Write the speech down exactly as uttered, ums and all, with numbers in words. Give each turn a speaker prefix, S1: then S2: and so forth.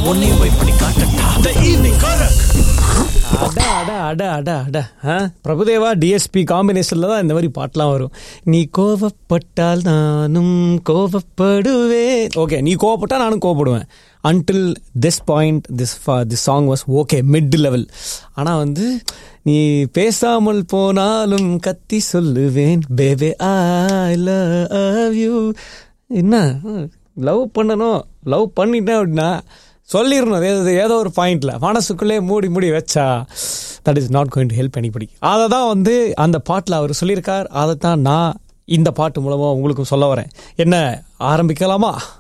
S1: உன்னையும் போய் பண்ணி காட்டட்டா. The evening Korak.
S2: அட அட அட அட அட ஆ பிரபுதேவா டிஎஸ்பி காம்பினேஷன்ல தான் இந்த மாதிரி பாட்டெலாம் வரும். நீ கோவப்பட்டால் நானும் கோவப்படுவேன். ஓகே, நீ கோவப்பட்டால் நானும் கோவப்படுவேன். Until this point this this song was okay, mid level. ஆனால் வந்து நீ பேசாமல் போனாலும் கத்தி சொல்லுவேன் பேபே ஐ லவ் யூ. என்ன லவ் பண்ணணும், லவ் பண்ணிட்டேன் அப்படின்னா சொல்லிடணும் ஏதோ ஏதோ ஒரு பாயிண்டில். மனசுக்குள்ளே மூடி மூடி வச்சா that is not going to help anybody. அதை தான் வந்து அந்த பாட்டில் அவர் சொல்லியிருக்கார். அதை தான் நான் இந்த பாட்டு மூலமாக உங்களுக்கும் சொல்ல வரேன். என்ன ஆரம்பிக்கலாமா?